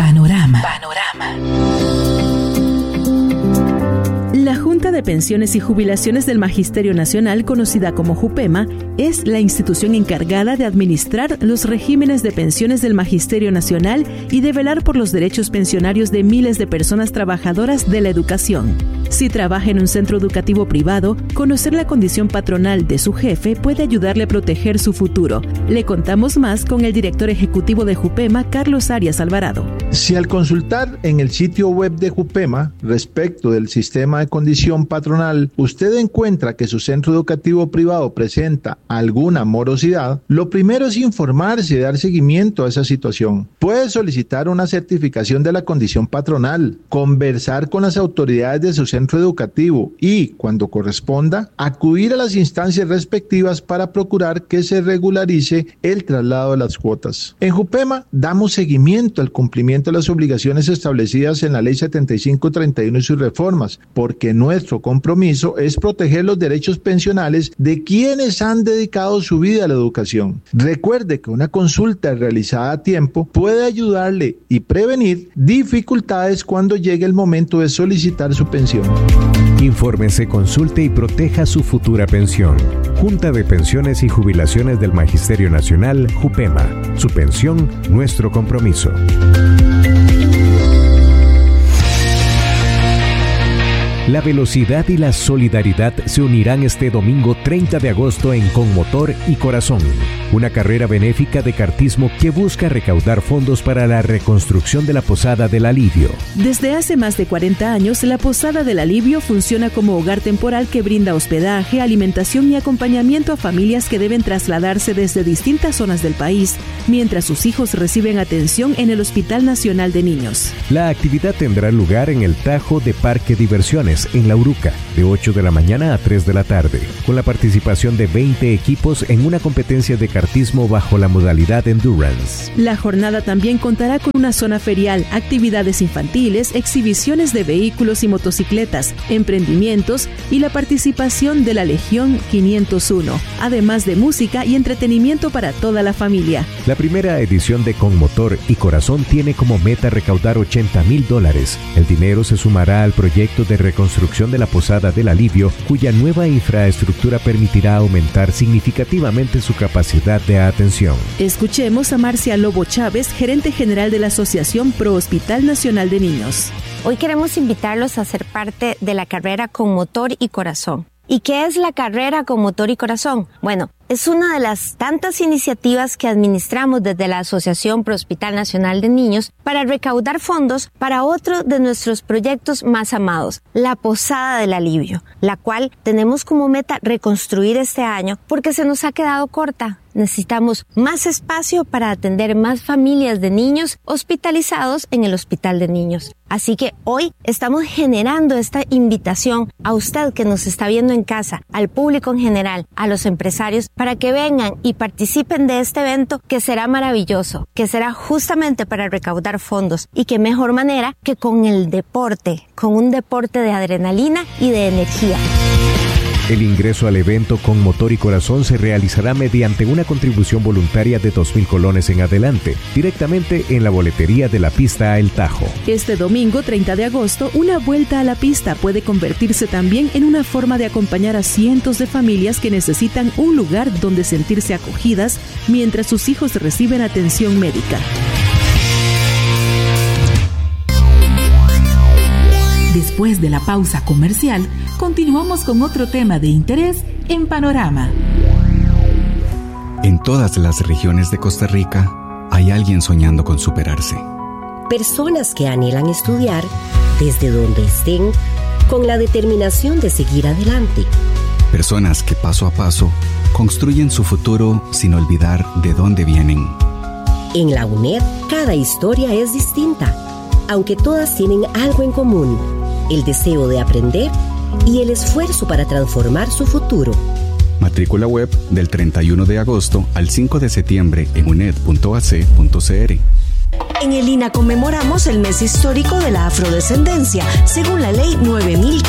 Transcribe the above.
Panorama. La Junta de Pensiones y Jubilaciones del Magisterio Nacional, conocida como JUPEMA, es la institución encargada de administrar los regímenes de pensiones del Magisterio Nacional y de velar por los derechos pensionarios de miles de personas trabajadoras de la educación. Si trabaja en un centro educativo privado, conocer la condición patronal de su jefe puede ayudarle a proteger su futuro. Le contamos más con el director ejecutivo de JUPEMA, Carlos Arias Alvarado. Si al consultar en el sitio web de JUPEMA respecto del sistema de condición patronal, usted encuentra que su centro educativo privado presenta alguna morosidad, lo primero es informarse y dar seguimiento a esa situación. Puede solicitar una certificación de la condición patronal, conversar con las autoridades de su centro educativo y, cuando corresponda, acudir a las instancias respectivas para procurar que se regularice el traslado de las cuotas. En JUPEMA damos seguimiento al cumplimiento de las obligaciones establecidas en la Ley 7531 y sus reformas, porque nuestro compromiso es proteger los derechos pensionales de quienes han dedicado su vida a la educación. Recuerde que una consulta realizada a tiempo puede ayudarle y prevenir dificultades cuando llegue el momento de solicitar su pensión. Infórmese, consulte y proteja su futura pensión. Junta de Pensiones y Jubilaciones del Magisterio Nacional, JUPEMA. Su pensión, nuestro compromiso. La velocidad y la solidaridad se unirán este domingo 30 de agosto en Con Motor y Corazón, una carrera benéfica de kartismo que busca recaudar fondos para la reconstrucción de la Posada del Alivio. Desde hace más de 40 años, la Posada del Alivio funciona como hogar temporal que brinda hospedaje, alimentación y acompañamiento a familias que deben trasladarse desde distintas zonas del país, mientras sus hijos reciben atención en el Hospital Nacional de Niños. La actividad tendrá lugar en el Tajo de Parque Diversiones, en La Uruca, de 8 de la mañana a 3 de la tarde, con la participación de 20 equipos en una competencia de kartismo bajo la modalidad Endurance. La jornada también contará con una zona ferial, actividades infantiles, exhibiciones de vehículos y motocicletas, emprendimientos y la participación de la Legión 501, además de música y entretenimiento para toda la familia. La primera edición de Con Motor y Corazón tiene como meta recaudar $80,000. El dinero se sumará al proyecto de reconstrucción de la Posada del Alivio, cuya nueva infraestructura permitirá aumentar significativamente su capacidad de atención. Escuchemos a Marcia Lobo Chávez, gerente general de la Asociación Pro Hospital Nacional de Niños. Hoy queremos invitarlos a ser parte de la carrera Con Motor y Corazón. ¿Y qué es la carrera Con Motor y Corazón? Bueno, es una de las tantas iniciativas que administramos desde la Asociación Pro Hospital Nacional de Niños para recaudar fondos para otro de nuestros proyectos más amados, la Posada del Alivio, la cual tenemos como meta reconstruir este año porque se nos ha quedado corta. Necesitamos más espacio para atender más familias de niños hospitalizados en el Hospital de Niños. Así que hoy estamos generando esta invitación a usted que nos está viendo en casa, al público en general, a los empresarios, para que vengan y participen de este evento que será maravilloso, que será justamente para recaudar fondos y qué mejor manera que con el deporte, con un deporte de adrenalina y de energía. El ingreso al evento Con Motor y Corazón se realizará mediante una contribución voluntaria de 2,000 colones en adelante, directamente en la boletería de la pista El Tajo. Este domingo, 30 de agosto, una vuelta a la pista puede convertirse también en una forma de acompañar a cientos de familias que necesitan un lugar donde sentirse acogidas mientras sus hijos reciben atención médica. Después de la pausa comercial, continuamos con otro tema de interés en Panorama. En todas las regiones de Costa Rica hay alguien soñando con superarse. Personas que anhelan estudiar desde donde estén con la determinación de seguir adelante. Personas que paso a paso construyen su futuro sin olvidar de dónde vienen. En la UNED, cada historia es distinta, aunque todas tienen algo en común: el deseo de aprender y el esfuerzo para transformar su futuro. Matrícula web del 31 de agosto al 5 de septiembre en uned.ac.cr. En el INA conmemoramos el mes histórico de la afrodescendencia, según la Ley 9015.